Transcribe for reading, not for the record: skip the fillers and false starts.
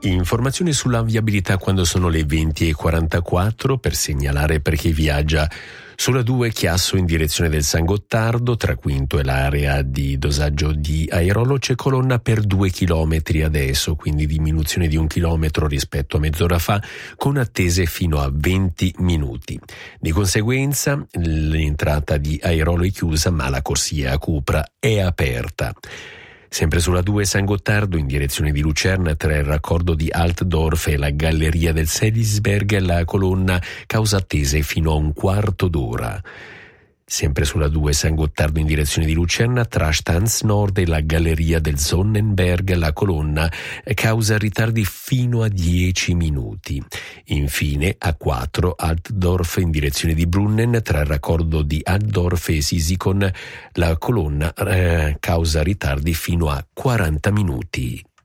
Informazioni sulla viabilità quando sono le 20:44 per segnalare per chi viaggia sulla 2 Chiasso in direzione del San Gottardo, tra Quinto e l'area di dosaggio di Airolo c'è colonna per 2 chilometri adesso, quindi diminuzione di 1 chilometro rispetto a mezz'ora fa, con attese fino a 20 minuti. Di conseguenza l'entrata di Airolo è chiusa, ma la corsia a Cupra è aperta. Sempre sulla 2 San Gottardo in direzione di Lucerna tra il raccordo di Altdorf e la galleria del Selisberg la colonna causa attese fino a un quarto d'ora. Sempre sulla 2 San Gottardo in direzione di Lucerna tra Stanz Nord e la galleria del Sonnenberg la colonna causa ritardi fino a 10 minuti. Infine a 4 Altdorf in direzione di Brunnen tra il raccordo di Altdorf e Sisikon la colonna causa ritardi fino a 40 minuti.